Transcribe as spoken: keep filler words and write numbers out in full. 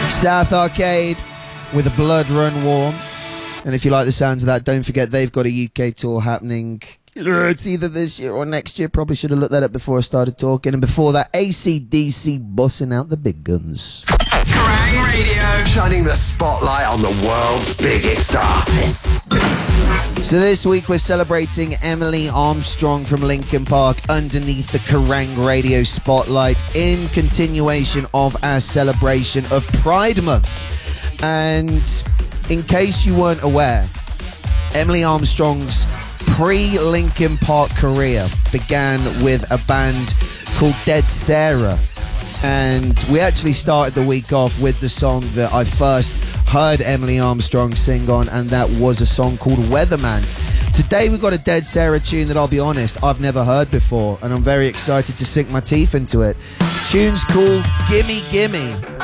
South Arcade with a Blood Run Warm. And if you like the sounds of that, don't forget they've got a U K tour happening. It's either this year or next year. Probably should have looked that up before I started talking. And before that, A C D C bussing out the big guns. Kerrang Radio, shining the spotlight on the world's biggest artists. So this week we're celebrating Emily Armstrong from Linkin Park underneath the Kerrang Radio spotlight in continuation of our celebration of Pride Month. And in case you weren't aware, Emily Armstrong's pre-Linkin Park career began with a band called Dead Sarah. And we actually started the week off with the song that I first heard Emily Armstrong sing on, and that was a song called Weatherman. Today we've got a Dead Sarah tune that, I'll be honest, I've never heard before, and I'm very excited to sink my teeth into it. Tune's called Gimme Gimme.